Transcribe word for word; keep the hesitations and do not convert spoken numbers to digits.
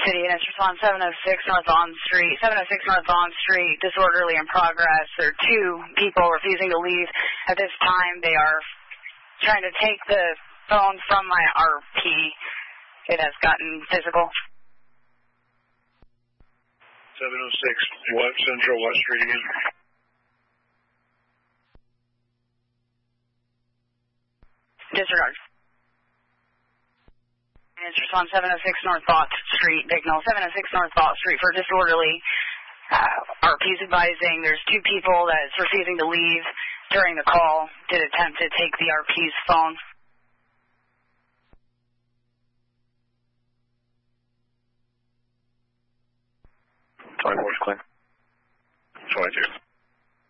City, and it's response seven oh six North Vaughn Street. seven oh six North Vaughn Street, disorderly in progress. There are two people refusing to leave. At this time, they are trying to take the phone from my R P. It has gotten physical. seven oh six, what, Central, what street again? Disregard. It's response seven oh six North Vaught Street, Bignell, seven oh six North Vaught Street for disorderly. Uh, R P's advising there's two people that's refusing to leave during the call, did attempt to take the R P's phone. twenty-four is clear. twenty-two.